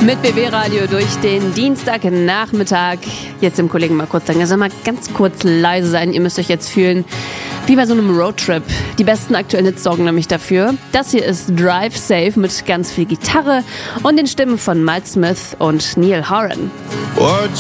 Mit BB Radio durch den Dienstagnachmittag. Jetzt dem Kollegen mal kurz sagen, er soll mal ganz kurz leise sein. Ihr müsst euch jetzt fühlen wie bei so einem Roadtrip. Die besten aktuellen Hits sorgen nämlich dafür. Das hier ist Drive Safe mit ganz viel Gitarre und den Stimmen von Miles Smith und Neil Horan.